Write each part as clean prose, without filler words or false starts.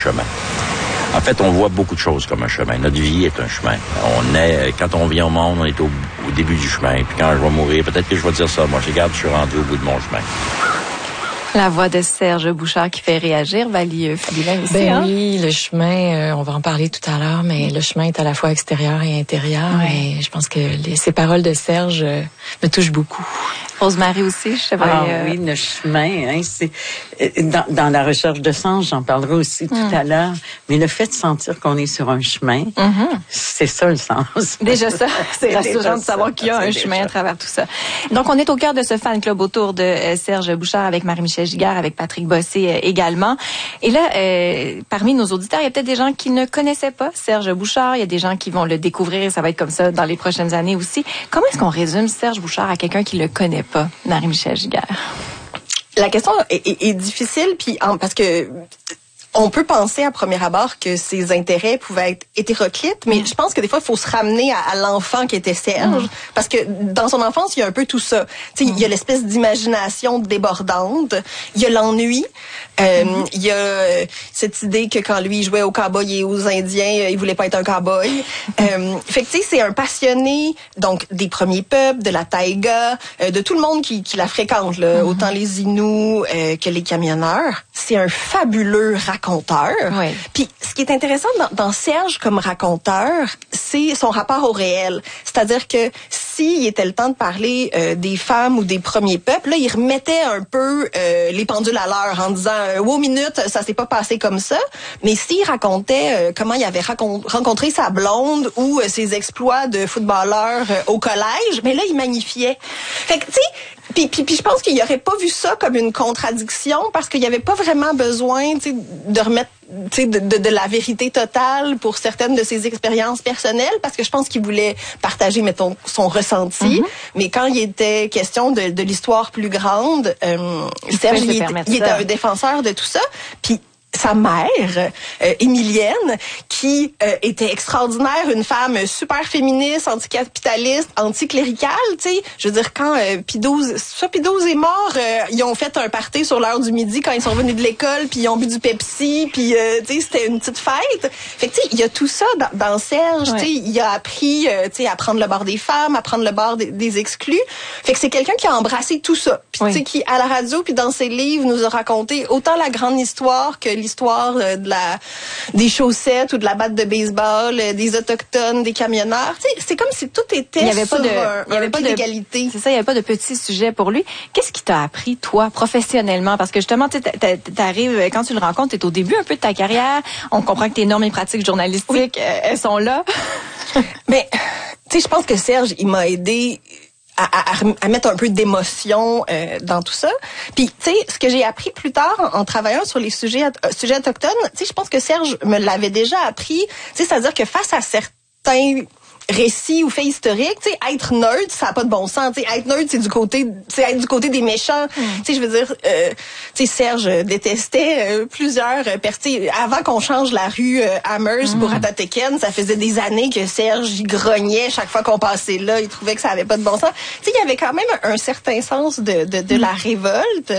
chemin. En fait, on voit beaucoup de choses comme un chemin. Notre vie est un chemin. Quand on vient au monde, on est au début du chemin. Puis quand je vais mourir, peut-être que je vais dire ça. Moi, je suis rendu au bout de mon chemin. La voix de Serge Bouchard qui fait réagir, Valie Philibin aussi. Oui, le chemin, on va en parler tout à l'heure, mais le chemin est à la fois extérieur et intérieur. Ouais. Et je pense que ces paroles de Serge me touchent beaucoup. Rosemary aussi, je sais pas. Oui, le chemin, c'est dans la recherche de sens, j'en parlerai aussi tout à l'heure. Mais le fait de sentir qu'on est sur un chemin, c'est ça le sens. Déjà ça, c'est rassurant de savoir qu'il y a un chemin à travers tout ça. Donc, on est au cœur de ce fan club autour de Serge Bouchard avec Marie-Michel Giguère, avec Patrick Bossé également. Et là, parmi nos auditeurs, il y a peut-être des gens qui ne connaissaient pas Serge Bouchard. Il y a des gens qui vont le découvrir et ça va être comme ça dans les prochaines années aussi. Comment est-ce qu'on résume Serge Bouchard à quelqu'un qui le connaît pas, Marie-Michel Giguère? La question est difficile, puis parce que on peut penser à premier abord que ses intérêts pouvaient être hétéroclites, mais je pense que des fois, il faut se ramener à l'enfant qui était Serge, parce que dans son enfance, il y a un peu tout ça. Tu sais, il y a l'espèce d'imagination débordante, il y a l'ennui, il y a cette idée que quand lui jouait aux cowboys et aux Indiens, il voulait pas être un cowboy. Fait que tu sais, c'est un passionné donc des premiers peuples, de la taïga, de tout le monde qui la fréquente, là, autant les Inuits que les camionneurs. C'est un fabuleux raconteur. Oui. Puis ce qui est intéressant dans Serge comme raconteur, c'est son rapport au réel. C'est-à-dire que s'il était le temps de parler des femmes ou des premiers peuples, là, il remettait un peu les pendules à l'heure en disant wow, minute, ça s'est pas passé comme ça. Mais s'il racontait comment il avait rencontré sa blonde ou ses exploits de footballeur au collège, mais là, il magnifiait. Fait que, tu sais, puis je pense qu'il n'aurait pas vu ça comme une contradiction parce qu'il n'y avait pas vraiment besoin de remettre de la vérité totale pour certaines de ses expériences personnelles parce que je pense qu'il voulait partager, mettons, son ressenti. Mais quand il était question de l'histoire plus grande, Serge, il était un défenseur de tout ça. Puis sa mère, Émilienne, qui était extraordinaire, une femme super féministe, anticapitaliste, anticléricale, tu sais. Je veux dire, quand Pie XII est mort, ils ont fait un party sur l'heure du midi quand ils sont venus de l'école, puis ils ont bu du Pepsi, puis tu sais, c'était une petite fête. Fait que tu sais, il y a tout ça dans Serge, tu sais, il a appris, tu sais, à prendre le bord des femmes, à prendre le bord des exclus. Fait que c'est quelqu'un qui a embrassé tout ça. Puis tu sais, qui à la radio puis dans ses livres nous a raconté autant la grande histoire que l'histoire des chaussettes ou de la batte de baseball, des autochtones, des camionneurs. Tu sais, c'est comme si tout était il y avait pas d'égalité. C'est ça, il y avait pas de petits sujets pour lui. Qu'est-ce qui t'a appris, toi, professionnellement? Parce que justement, tu t'arrives, quand tu le rencontres, t'es au début un peu de ta carrière. On comprend que tes normes et pratiques journalistiques, elles sont là. Mais, tu sais, je pense que Serge, il m'a aidé à mettre un peu d'émotion dans tout ça. Puis, tu sais, ce que j'ai appris plus tard en travaillant sur les sujets autochtones, tu sais, je pense que Serge me l'avait déjà appris. Tu sais, c'est-à-dire que face à certains récits ou faits historiques, tu sais, être neutre, ça n'a pas de bon sens. Tu sais, être neutre, c'est être du côté des méchants. Tu sais, je veux dire, tu sais, Serge détestait plusieurs personnes. Avant qu'on change la rue Amherst pour Atoteken, ça faisait des années que Serge il grognait chaque fois qu'on passait là. Il trouvait que ça avait pas de bon sens. Tu sais, il y avait quand même un certain sens de la révolte.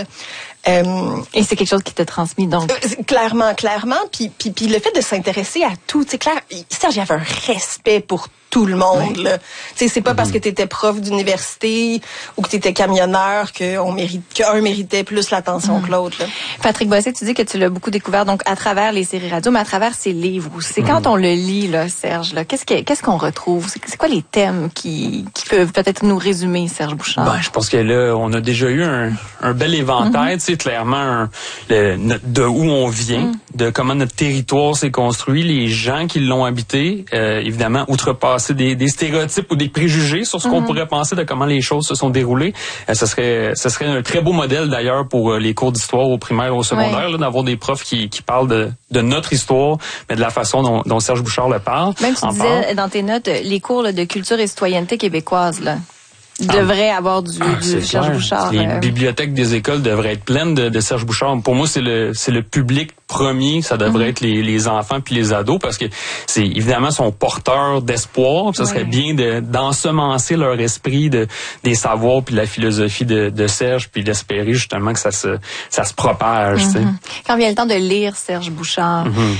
Et c'est quelque chose qui t'a transmis, donc. Clairement. Puis le fait de s'intéresser à tout, c'est clair. Serge, il y avait un respect pour tout le monde, là. Tu sais, c'est pas parce que t'étais prof d'université ou que t'étais camionneur qu'un méritait plus l'attention que l'autre, là. Patrick Bossé, tu dis que tu l'as beaucoup découvert, donc, à travers les séries radio, mais à travers ses livres aussi. Quand on le lit, là, Serge, là, qu'est-ce qu'on retrouve? C'est quoi les thèmes qui peuvent peut-être nous résumer, Serge Bouchard? Ben, je pense que là, on a déjà eu un bel éventail, tu sais, clairement, de où on vient, de comment notre territoire s'est construit, les gens qui l'ont habité, évidemment, outrepasser des stéréotypes ou des préjugés sur ce qu'on pourrait penser de comment les choses se sont déroulées. Ce serait un très beau modèle d'ailleurs pour les cours d'histoire au primaire et au secondaire, là, d'avoir des profs qui parlent de notre histoire, mais de la façon dont Serge Bouchard le parle. Même tu disais dans tes notes, les cours là, de culture et citoyenneté québécoise, là. Devrait avoir du Serge Bouchard. Les bibliothèques des écoles devraient être pleines de Serge Bouchard. Pour moi, c'est le public premier, ça devrait être les enfants puis les ados, parce que c'est évidemment son porteur d'espoir. Ça serait bien d'ensemencer leur esprit des savoirs puis de la philosophie de Serge, puis d'espérer justement que ça se propage. Quand vient le temps de lire Serge Bouchard,